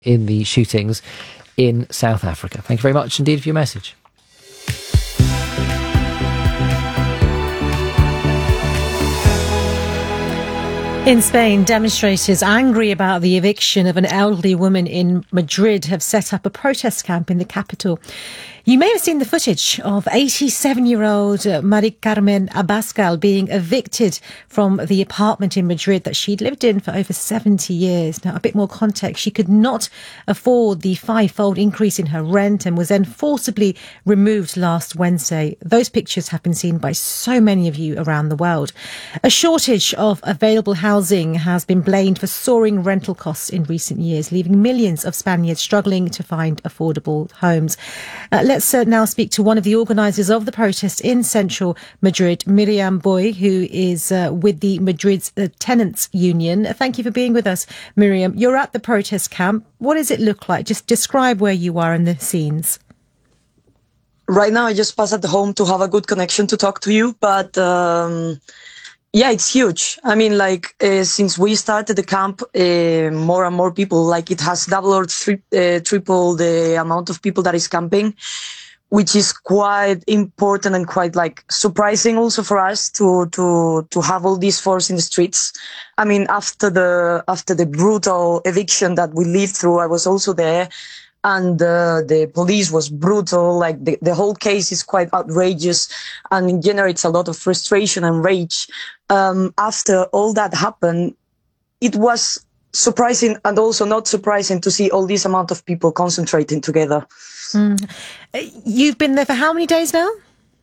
in the shootings in South Africa. Thank you very much indeed for your message. In Spain, demonstrators angry about the eviction of an elderly woman in Madrid have set up a protest camp in the capital. You may have seen the footage of 87-year-old Mari Carmen Abascal being evicted from the apartment in Madrid that she'd lived in for over 70 years. Now, a bit more context. She could not afford the five-fold increase in her rent and was then forcibly removed last Wednesday. Those pictures have been seen by so many of you around the world. A shortage of available housing has been blamed for soaring rental costs in recent years, leaving millions of Spaniards struggling to find affordable homes. Let's now speak to one of the organisers of the protest in central Madrid, Miriam Boy, who is with the Madrid's Tenants Union. Thank you for being with us, Miriam. You're at the protest camp. What does it look like? Just describe where you are in the scenes. Right now, I just passed at home to have a good connection to talk to you, but yeah, it's huge. I mean, since we started the camp, more and more people, it has double or triple the amount of people that is camping, which is quite important and quite surprising also for us to have all this force in the streets. I mean, after the brutal eviction that we lived through, I was also there. And the police was brutal. The whole case is quite outrageous and it generates a lot of frustration and rage. After all that happened, it was surprising and also not surprising to see all this amount of people concentrating together. You've been there for how many days now?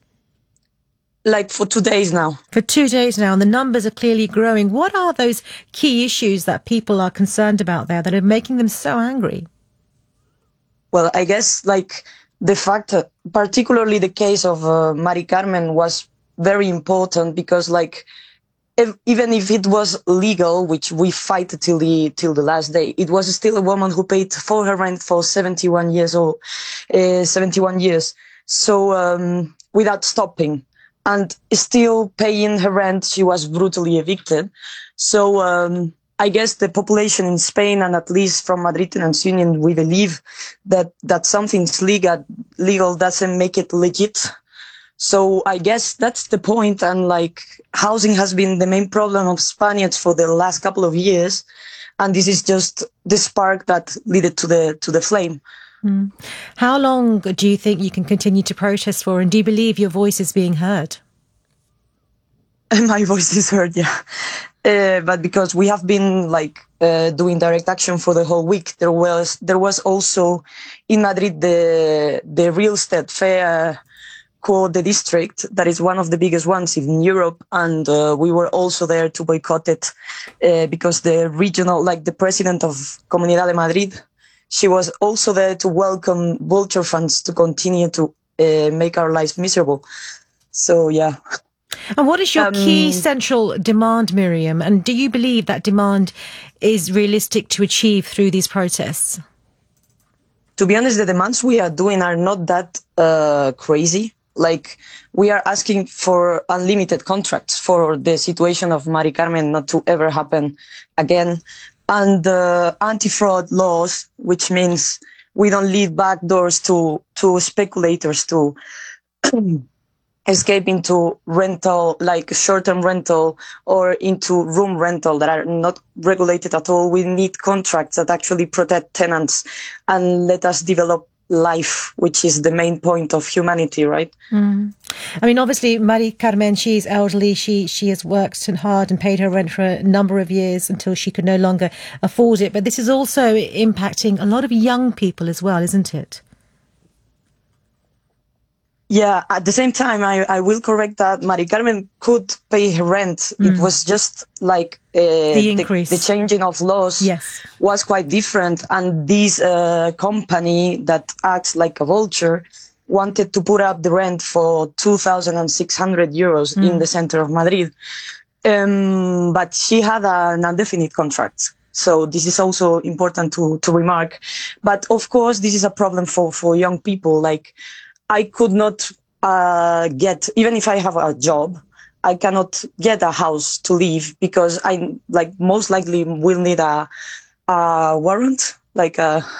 For 2 days now. For 2 days now, and the numbers are clearly growing. What are those key issues that people are concerned about there that are making them so angry? Well, I guess the fact, particularly the case of Mari Carmen was very important because even if it was legal, which we fight till the last day, it was still a woman who paid for her rent for 71 years. So without stopping and still paying her rent, she was brutally evicted. So I guess the population in Spain, and at least from Madrid Tenants Union, we believe that something's legal doesn't make it legit. So I guess that's the point. And housing has been the main problem of Spaniards for the last couple of years. And this is just the spark that led to the flame. How long do you think you can continue to protest for? And do you believe your voice is being heard? My voice is heard, yeah. But because we have been doing direct action for the whole week, there was also in Madrid the real estate fair called the District, that is one of the biggest ones in Europe, and we were also there to boycott it because the regional, the president of Comunidad de Madrid, she was also there to welcome vulture funds to continue to make our lives miserable. So yeah. And what is your key central demand, Miriam? And do you believe that demand is realistic to achieve through these protests? To be honest, the demands we are doing are not that crazy. We are asking for unlimited contracts for the situation of Mari Carmen not to ever happen again. And anti-fraud laws, which means we don't leave back doors to speculators to escape into rental, short-term rental or into room rental that are not regulated at all. We need contracts that actually protect tenants and let us develop life, which is the main point of humanity, right? I mean, obviously, Mari Carmen, she's elderly. She has worked hard and paid her rent for a number of years until she could no longer afford it. But this is also impacting a lot of young people as well, isn't it? Yeah, at the same time, I will correct that Mari Carmen could pay her rent. It was just the increase. The changing of laws was quite different. And this company that acts like a vulture wanted to put up the rent for 2,600 euros in the center of Madrid. But she had an indefinite contract. So this is also important to remark. But of course, this is a problem for young people. I could not get, even if I have a job, I cannot get a house to live because I most likely will need a warrant, like a